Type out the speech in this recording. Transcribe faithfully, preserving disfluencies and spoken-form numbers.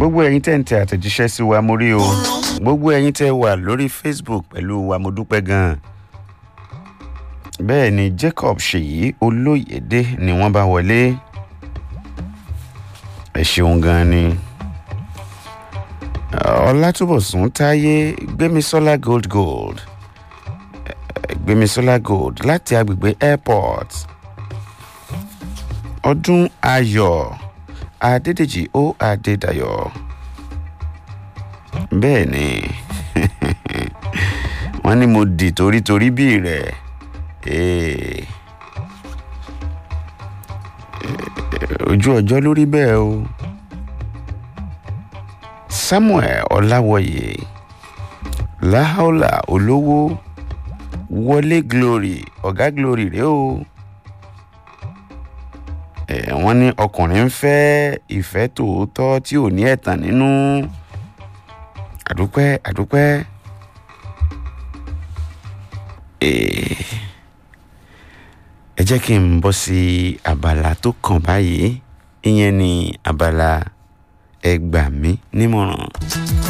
gbogbo ẹ̀yin tẹ́ ń tẹ àtẹ̀jíṣẹ́ sí wa mo rí o gbogbo ẹ̀yin tẹ́ wà lórí Facebook pẹ̀lú wa mo dúpẹ́ gan-an. bẹ́ẹ̀ ni Jacob Ṣèyí Olóyèdé ni wọ́n bá wọlé. ẹ ṣeun gan-an ni. Ọlátúbọ̀sún Táyé Gbémisọ́lá Gold Gold Gbémisọ́lá Gold láti agbègbè airport. Ọdún Ayọ̀ Adédèjì ó Adédayọ̀. bẹ́ẹ̀ ni wọ́n ní mo dì torítorí bí rẹ̀. ojú ọjọ́ lórí bẹ́ẹ̀ o. Samuel Ọláwọyè Láhàólà Olówó Wọlé Glory ọ̀gá Glory rèé o. ẹ̀ wọ́n ní ọkùnrin ń fẹ́ ìfẹ́ tòótọ́ tí ò ní ẹ̀tàn nínú. àdúpẹ́ àdúpẹ́. ẹ jẹ́ kí n bọ́ sí abala tó kàn báyìí ìyẹn ni abala ẹ gbà mí nímọ̀ràn.